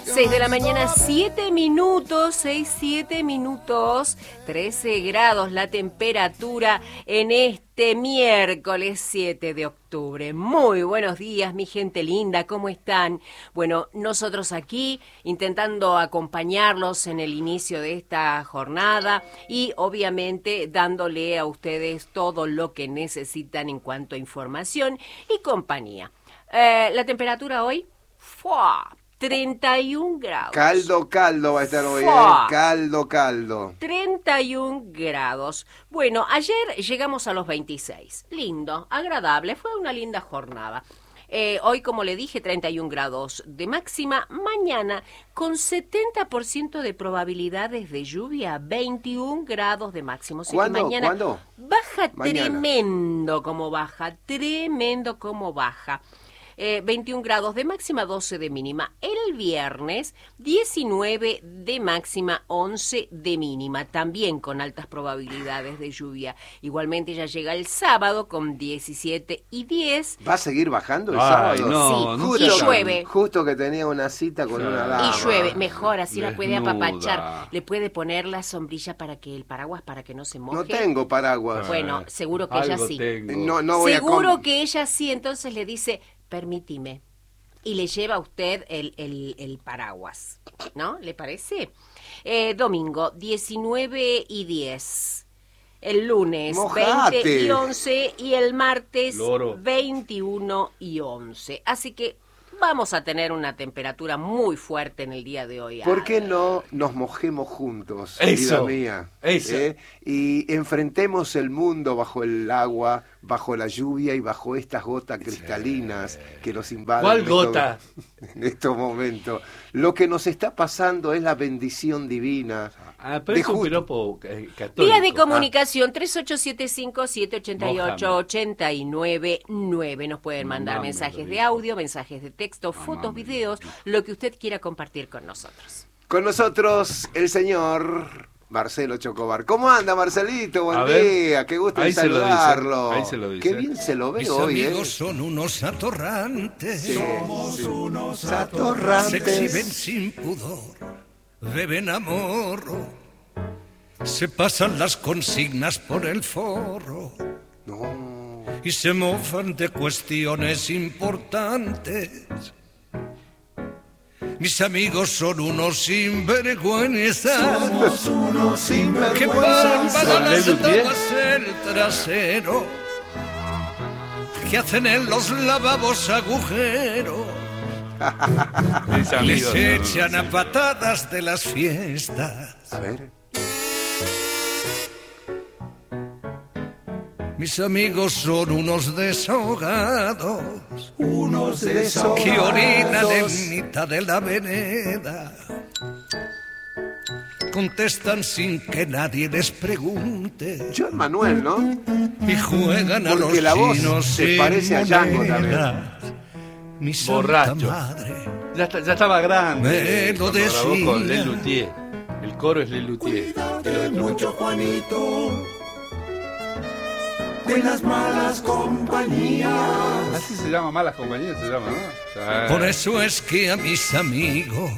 6 de la mañana, 7 minutos, 7 minutos, 13 grados la temperatura en este miércoles 7 de octubre. Muy buenos días, mi gente linda, ¿cómo están? Bueno, nosotros aquí intentando acompañarlos en el inicio de esta jornada y obviamente dándole a ustedes todo lo que necesitan en cuanto a información y compañía. La temperatura hoy, ¡fua! 31 grados. Caldo va a estar hoy, caldo. 31 grados. Bueno, ayer llegamos a los 26. Lindo, agradable, fue una linda jornada. Hoy, como le dije, 31 grados de máxima. Mañana, con 70% de probabilidades de lluvia, 21 grados de máximo. ¿Cuándo? Baja mañana. Tremendo como baja. 21 grados de máxima, 12 de mínima. El viernes, 19 de máxima, 11 de mínima, también con altas probabilidades de lluvia. Igualmente ya llega el sábado con 17 y 10. ¿Va a seguir bajando el sábado? No, sí, y llueve. Justo que tenía una cita con una dama. Y llueve, mejor, así la puede apapachar. Le puede poner la sombrilla el paraguas para que no se moje. No tengo paraguas. Bueno, seguro que ella sí. No voy seguro que ella sí, entonces le dice... Permítime. Y le lleva a usted el paraguas, ¿no? ¿Le parece? Domingo, 19 y 10. El lunes, ¡Mojate! 20 y 11. Y el martes, Loro. 21 y 11. Así que vamos a tener una temperatura muy fuerte en el día de hoy. ¿Por qué no nos mojemos juntos, Eso, vida mía? eso. Y enfrentemos el mundo bajo el agua, bajo la lluvia y bajo estas gotas cristalinas que nos invaden. ¿Cuál gota? En estos momentos. Lo que nos está pasando es la bendición divina. Pero es un piropo católico. Vía de comunicación 3875-788-899. Nos pueden mandar mensajes de audio, mensajes de texto, fotos, videos, lo que usted quiera compartir con nosotros. Con nosotros el señor Marcelo Chocobar. ¿Cómo anda, Marcelito? Buen día, qué gusto ahí saludarlo. Ahí se lo dice. Qué bien se lo ve Mis hoy, amigos son unos atorrantes. Sí, Somos unos Se atorrantes. exhiben sin pudor, beben amor, se pasan las consignas por el forro No. y se mofan de cuestiones importantes. Mis amigos son unos sinvergüenzas. Somos unos Que sinvergüenzas. van a las Lelutier. damas el trasero, que hacen en los lavabos agujeros, Mis amigos, les echan a patadas de las fiestas. A ver. Mis amigos son unos desahogados, Unos desahogados. que orinan en mitad de la vereda, contestan sin que nadie les pregunte Joan Manuel, ¿no? y juegan a Porque los la voz chinos se sin parece a Django monedas. Mi santa Borracho. madre ya estaba grande. me lo Cuando grabó con decía. Lelutier. El coro es Lelutier. Mucho Juanito de las malas compañías. Así se llama, Malas Compañías se llama, ¿no? Por eso es que a mis amigos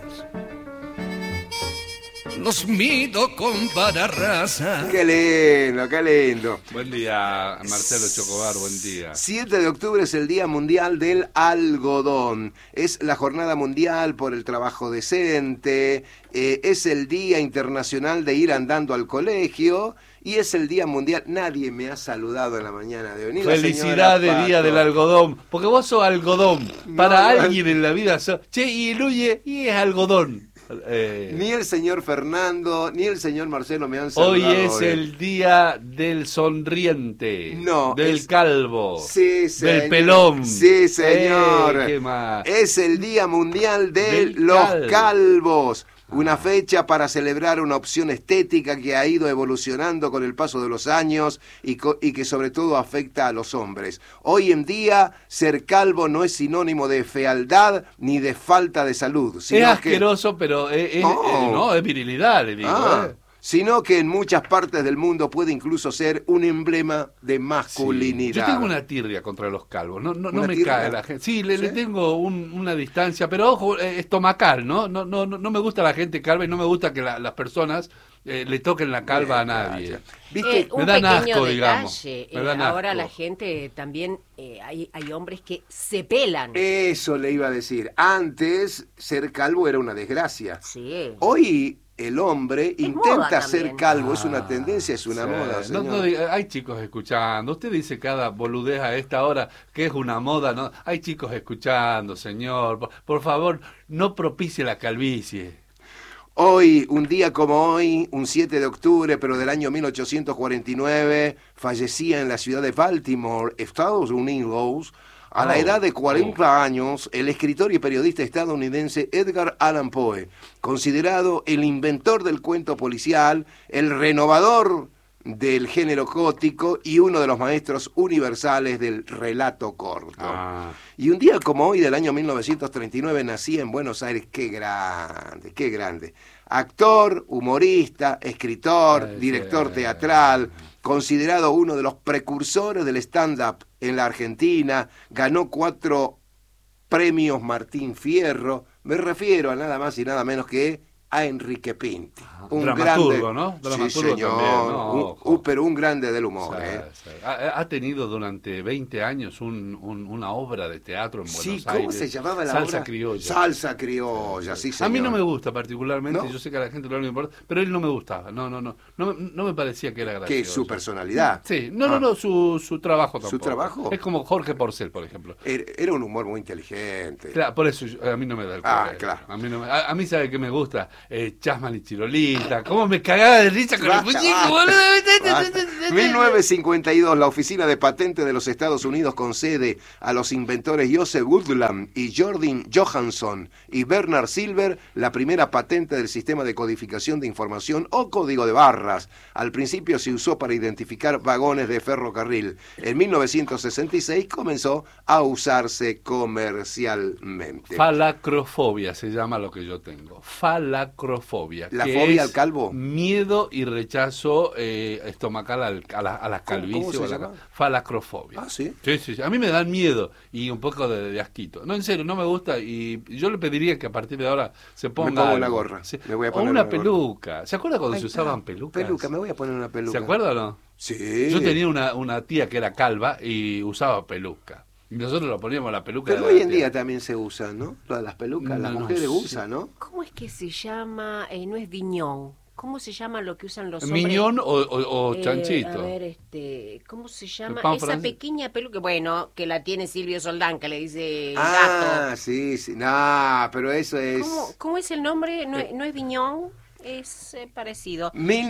los mido con vara rasa. Qué lindo, qué lindo. Buen día, Marcelo Chocobar, buen día. 7 de octubre es el Día Mundial del Algodón. Es la Jornada Mundial por el Trabajo Decente. Es el Día Internacional de ir andando al colegio. Y es el Día Mundial. Nadie me ha saludado en la mañana de hoy. Ni la Felicidades, señora Día Pato. del Algodón. Porque vos sos algodón. Para No, alguien en la vida che, y el huye, y es algodón. Ni el señor Fernando, ni el señor Marcelo me han saludado. Hoy es el día del sonriente. No, Del es- calvo. Sí, señor. Del pelón. Sí, señor. ¿Qué más? Es el Día Mundial de Del los calvo. calvos. Una fecha para celebrar una opción estética que ha ido evolucionando con el paso de los años y que sobre todo afecta a los hombres. Hoy en día, ser calvo no es sinónimo de fealdad ni de falta de salud. Es Sino asqueroso, pero No. no, es virilidad, le digo. Ah, sino que en muchas partes del mundo puede incluso ser un emblema de masculinidad. Yo tengo una tirria contra los calvos, no me tirria? cae la gente. Sí, le tengo una distancia, pero ojo, estomacal, ¿no? No me gusta la gente calva y no me gusta que las personas le toquen la calva a nadie. ¿Viste? Un Me dan pequeño asco, detalle, digamos. Me dan ahora asco. la gente también, hay hombres que se pelan. Eso le iba a decir. Antes, ser calvo era una desgracia. Sí. Hoy el hombre moda intenta ser también. calvo, es una tendencia, es una Sí. moda, señor. No diga, hay chicos escuchando. Usted dice cada boludez a esta hora que es una moda, ¿no? Hay chicos escuchando, señor. Por favor, no propicie la calvicie. Hoy, un día como hoy, un 7 de octubre, pero del año 1849, fallecía en la ciudad de Baltimore, Estados Unidos, a la edad de 40 años, el escritor y periodista estadounidense Edgar Allan Poe, considerado el inventor del cuento policial, el renovador del género gótico y uno de los maestros universales del relato corto. Y un día como hoy del año 1939 nacía en Buenos Aires, qué grande, qué grande. Actor, humorista, escritor, director teatral, considerado uno de los precursores del stand-up en la Argentina, ganó 4 premios Martín Fierro, me refiero a nada más y nada menos que a Enrique Pinti. Un Dramaturgo, grande, ¿no? sí, Dramaturgo señor, también, ¿no? pero un grande del humor. Sí. Ha tenido durante 20 años una obra de teatro en Buenos Aires. ¿Cómo se llamaba la Salsa obra? Criolla. Salsa criolla, sí, señor. A mí no me gusta particularmente, ¿No? yo sé que a la gente no le importa, pero él no me gustaba, no me parecía que era gracioso. ¿Qué? ¿Su personalidad? Sí, no, su trabajo tampoco. ¿Su trabajo? Es como Jorge Porcel, por ejemplo. Era un humor muy inteligente. Claro, por eso a mí no me da el colegio. Claro. A mí sabe que me gusta Chasman y Chirolita, cómo me cagaba de risa con el Basta, muñeco, basta. boludo. 1952, la Oficina de Patentes de los Estados Unidos concede a los inventores Joseph Woodland y Jordan Johansson y Bernard Silver la primera patente del sistema de codificación de información o código de barras. Al principio se usó para identificar vagones de ferrocarril. En 1966 comenzó a usarse comercialmente. Falacrofobia se llama lo que yo tengo. Falacrofobia. ¿La que fobia es al calvo? Miedo y rechazo estomacal a las calvicie. ¿Cómo se o a la llama? Falacrofobia. ¿Ah, sí? Sí. A mí me dan miedo y un poco de asquito. No, en serio, no me gusta y yo le pediría que a partir de ahora se ponga... Me pongo algo. una gorra. Sí. Me voy a O poner una una gorra. peluca. ¿Se acuerda cuando Ahí se está. usaban pelucas? Peluca, me voy a poner una peluca. ¿Se acuerda o no? Sí. Yo tenía una tía que era calva y usaba peluca. Y nosotros lo poníamos la peluca. Pero de la hoy en tía. día también se usa, ¿no? Lo de las pelucas, las No mujeres sé. usan, ¿no? ¿Cómo es que se llama? No es viñón. ¿Cómo se llama lo que usan los hombres? ¿Miñón o chanchito? A ver, ¿cómo se llama? pan Esa francés. pequeña peluca, bueno, que la tiene Silvio Soldán, que le dice Ah, gato. sí. No, pero eso es... ¿Cómo es el nombre? No es viñón, es parecido.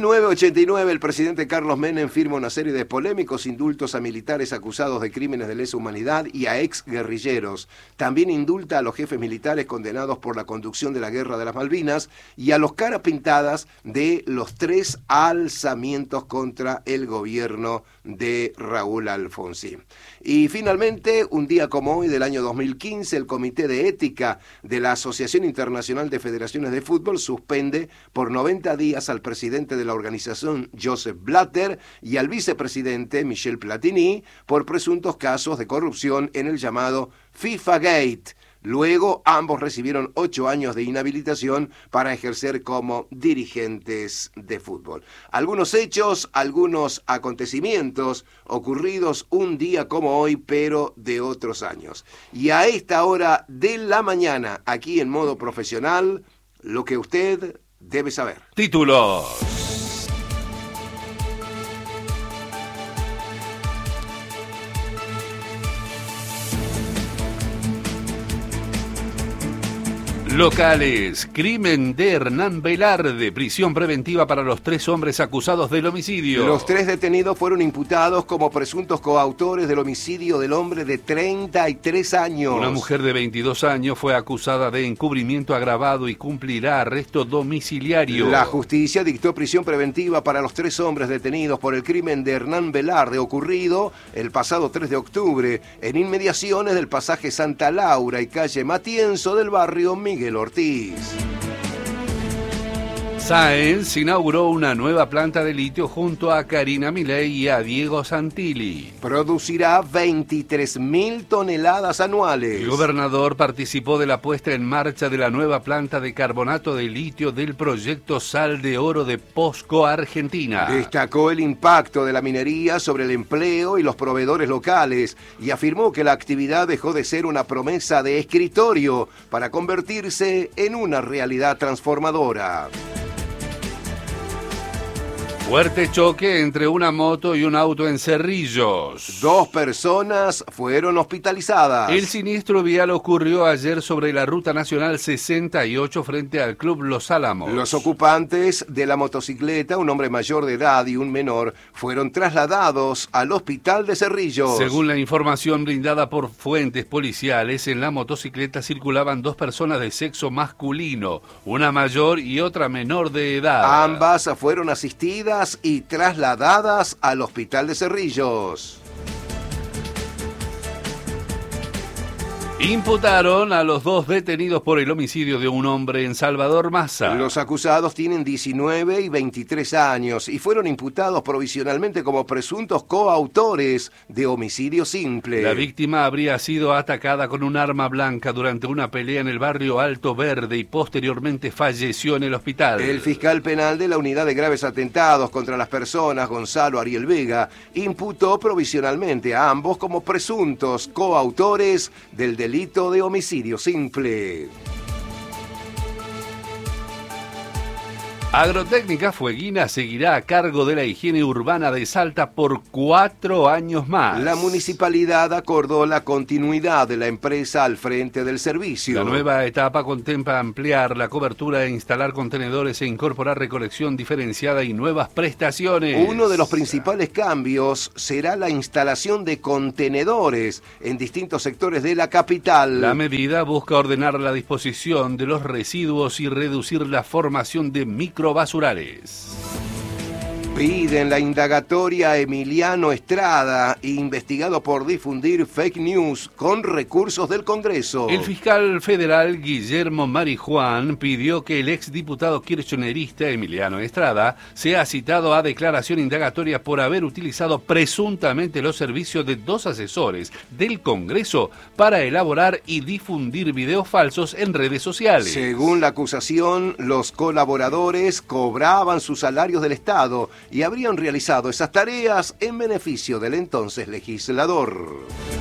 1989, el presidente Carlos Menem firma una serie de polémicos indultos a militares acusados de crímenes de lesa humanidad y a exguerrilleros. También indulta a los jefes militares condenados por la conducción de la Guerra de las Malvinas y a los caras pintadas de los 3 alzamientos contra el gobierno de Raúl Alfonsín. Y finalmente, un día como hoy del año 2015, el Comité de Ética de la Asociación Internacional de Federaciones de Fútbol suspende por 90 días al presidente de la organización, Joseph Blatter, y al vicepresidente, Michel Platini, por presuntos casos de corrupción en el llamado FIFA Gate. Luego, ambos recibieron 8 años de inhabilitación para ejercer como dirigentes de fútbol. Algunos hechos, algunos acontecimientos ocurridos un día como hoy, pero de otros años. Y a esta hora de la mañana, aquí en modo profesional, lo que usted debe saber. Títulos. Locales. Crimen de Hernán Velarde. Prisión preventiva para los 3 hombres acusados del homicidio. Los 3 detenidos fueron imputados como presuntos coautores del homicidio del hombre de 33 años. Una mujer de 22 años fue acusada de encubrimiento agravado y cumplirá arresto domiciliario. La justicia dictó prisión preventiva para los 3 hombres detenidos por el crimen de Hernán Velarde ocurrido el pasado 3 de octubre en inmediaciones del pasaje Santa Laura y calle Matienzo del barrio Miguel Ortiz. Sáenz inauguró una nueva planta de litio junto a Karina Milei y a Diego Santilli. Producirá 23.000 toneladas anuales. El gobernador participó de la puesta en marcha de la nueva planta de carbonato de litio del proyecto Sal de Oro de POSCO Argentina. Destacó el impacto de la minería sobre el empleo y los proveedores locales y afirmó que la actividad dejó de ser una promesa de escritorio para convertirse en una realidad transformadora. Fuerte choque entre una moto y un auto en Cerrillos. 2 personas fueron hospitalizadas. El siniestro vial ocurrió ayer sobre la Ruta Nacional 68 frente al Club Los Álamos. Los ocupantes de la motocicleta, un hombre mayor de edad y un menor, fueron trasladados al hospital de Cerrillos. Según la información brindada por fuentes policiales, en la motocicleta circulaban 2 personas de sexo masculino, una mayor y otra menor de edad. Ambas fueron asistidas y trasladadas al hospital de Cerrillos. Imputaron a los 2 detenidos por el homicidio de un hombre en Salvador Massa. Los acusados tienen 19 y 23 años y fueron imputados provisionalmente como presuntos coautores de homicidio simple. La víctima habría sido atacada con un arma blanca durante una pelea en el barrio Alto Verde y posteriormente falleció en el hospital. El fiscal penal de la Unidad de Graves Atentados contra las Personas, Gonzalo Ariel Vega, imputó provisionalmente a ambos como presuntos coautores del delito de homicidio simple. Agrotécnica Fueguina seguirá a cargo de la higiene urbana de Salta por 4 años más. La municipalidad acordó la continuidad de la empresa al frente del servicio. La nueva etapa contempla ampliar la cobertura e instalar contenedores e incorporar recolección diferenciada y nuevas prestaciones. Uno de los principales cambios será la instalación de contenedores en distintos sectores de la capital. La medida busca ordenar la disposición de los residuos y reducir la formación de microbasurales. Piden la indagatoria a Emiliano Estrada, investigado por difundir fake news con recursos del Congreso. El fiscal federal Guillermo Marijuán pidió que el exdiputado kirchnerista Emiliano Estrada sea citado a declaración indagatoria por haber utilizado presuntamente los servicios de 2 asesores del Congreso para elaborar y difundir videos falsos en redes sociales. Según la acusación, los colaboradores cobraban sus salarios del Estado y habrían realizado esas tareas en beneficio del entonces legislador.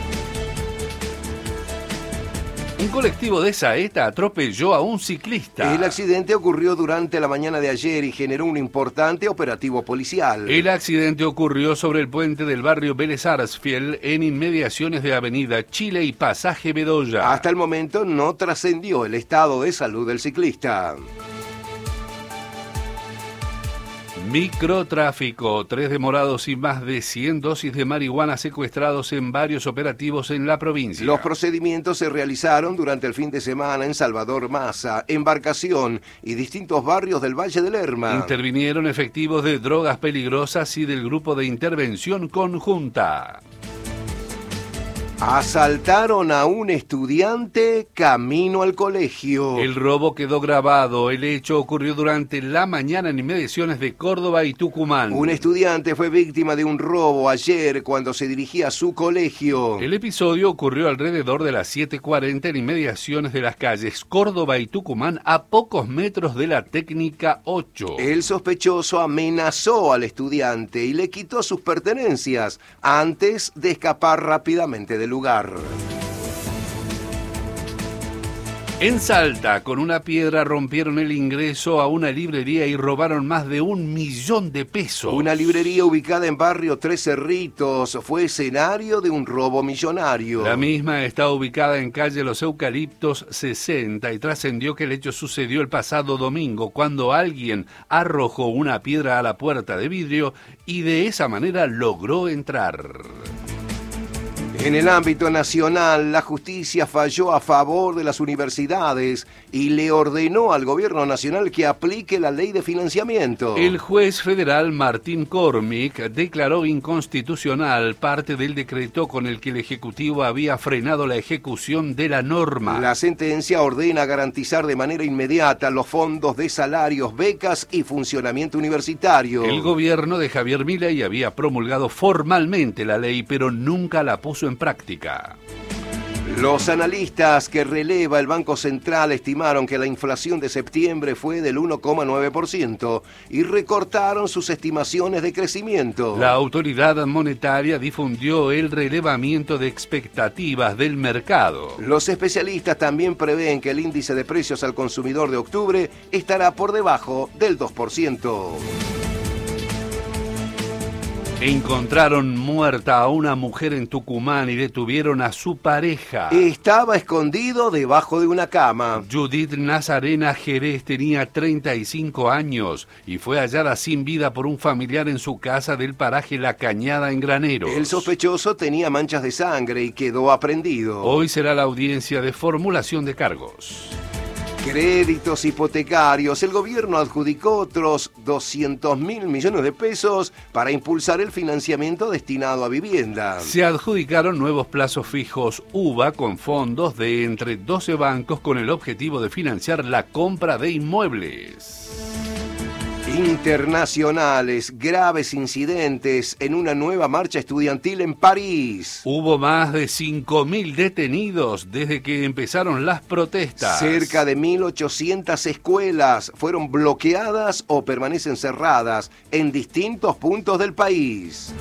Un colectivo de Saeta atropelló a un ciclista. El accidente ocurrió durante la mañana de ayer y generó un importante operativo policial. El accidente ocurrió sobre el puente del barrio Vélez Sarsfield en inmediaciones de Avenida Chile y Pasaje Bedoya. Hasta el momento no trascendió el estado de salud del ciclista. Microtráfico, 3 demorados y más de 100 dosis de marihuana secuestrados en varios operativos en la provincia. Los procedimientos se realizaron durante el fin de semana en Salvador Massa, Embarcación y distintos barrios del Valle del Lerma. Intervinieron efectivos de drogas peligrosas y del grupo de intervención conjunta. Asaltaron a un estudiante camino al colegio. El robo quedó grabado. El hecho ocurrió durante la mañana en inmediaciones de Córdoba y Tucumán. Un estudiante fue víctima de un robo ayer cuando se dirigía a su colegio. El episodio ocurrió alrededor de las 7:40 en inmediaciones de las calles Córdoba y Tucumán, a pocos metros de la Técnica 8. El sospechoso amenazó al estudiante y le quitó sus pertenencias antes de escapar rápidamente del lugar. En Salta, con una piedra rompieron el ingreso a una librería y robaron más de 1 millón de pesos. Una librería ubicada en barrio Tres Cerritos fue escenario de un robo millonario. La misma está ubicada en calle Los Eucaliptos 60 y trascendió que el hecho sucedió el pasado domingo cuando alguien arrojó una piedra a la puerta de vidrio y de esa manera logró entrar. En el ámbito nacional, la justicia falló a favor de las universidades y le ordenó al gobierno nacional que aplique la ley de financiamiento. El juez federal Martín Cormick declaró inconstitucional parte del decreto con el que el Ejecutivo había frenado la ejecución de la norma. La sentencia ordena garantizar de manera inmediata los fondos de salarios, becas y funcionamiento universitario. El gobierno de Javier Milei había promulgado formalmente la ley, pero nunca la puso en práctica. Los analistas que releva el Banco Central estimaron que la inflación de septiembre fue del 1,9% y recortaron sus estimaciones de crecimiento. La autoridad monetaria difundió el relevamiento de expectativas del mercado. Los especialistas también prevén que el índice de precios al consumidor de octubre estará por debajo del 2%. Encontraron muerta a una mujer en Tucumán y detuvieron a su pareja. Estaba escondido debajo de una cama. Judith Nazarena Jerez tenía 35 años y fue hallada sin vida por un familiar en su casa del paraje La Cañada en Graneros. El sospechoso tenía manchas de sangre y quedó aprehendido. Hoy será la audiencia de formulación de cargos. Créditos hipotecarios. El gobierno adjudicó otros 200.000 millones de pesos para impulsar el financiamiento destinado a vivienda. Se adjudicaron nuevos plazos fijos UVA con fondos de entre 12 bancos con el objetivo de financiar la compra de inmuebles. Internacionales, graves incidentes en una nueva marcha estudiantil en París. Hubo más de 5.000 detenidos desde que empezaron las protestas. Cerca de 1.800 escuelas fueron bloqueadas o permanecen cerradas en distintos puntos del país.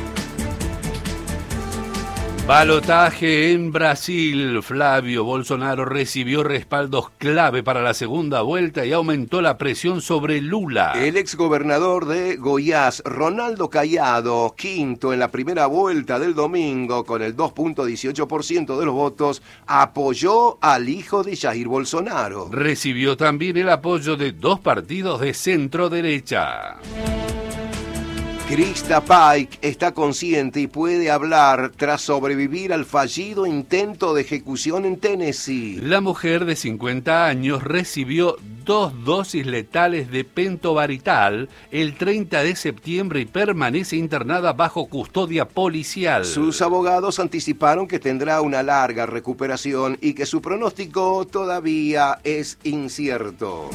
Balotaje en Brasil. Flavio Bolsonaro recibió respaldos clave para la segunda vuelta y aumentó la presión sobre Lula. El exgobernador de Goiás, Ronaldo Caiado, quinto en la primera vuelta del domingo con el 2,18% de los votos, apoyó al hijo de Jair Bolsonaro. Recibió también el apoyo de dos partidos de centro derecha. Krista Pike está consciente y puede hablar tras sobrevivir al fallido intento de ejecución en Tennessee. La mujer de 50 años recibió 2 dosis letales de pentobarbital el 30 de septiembre y permanece internada bajo custodia policial. Sus abogados anticiparon que tendrá una larga recuperación y que su pronóstico todavía es incierto.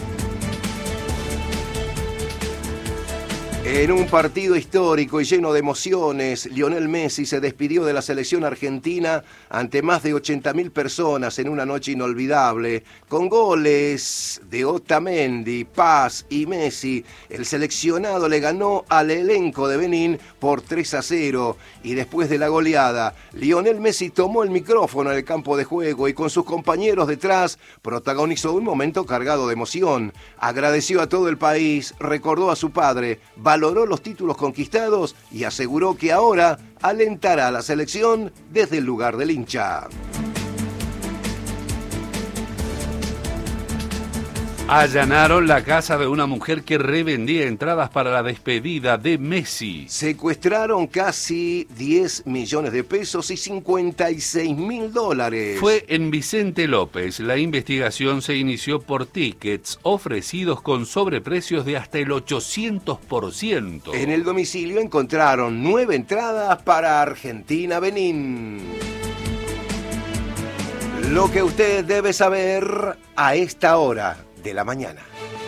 En un partido histórico y lleno de emociones, Lionel Messi se despidió de la selección argentina ante más de 80.000 personas en una noche inolvidable. Con goles de Otamendi, Paz y Messi, el seleccionado le ganó al elenco de Benín por 3-0. Y después de la goleada, Lionel Messi tomó el micrófono en el campo de juego y con sus compañeros detrás protagonizó un momento cargado de emoción. Agradeció a todo el país, recordó a su padre, valoró los títulos conquistados y aseguró que ahora alentará a la selección desde el lugar del hincha. Allanaron la casa de una mujer que revendía entradas para la despedida de Messi. Secuestraron casi 10 millones de pesos y $56.000. Fue en Vicente López. La investigación se inició por tickets ofrecidos con sobreprecios de hasta el 800%. En el domicilio encontraron 9 entradas para Argentina-Benín. Lo que usted debe saber a esta hora de la mañana.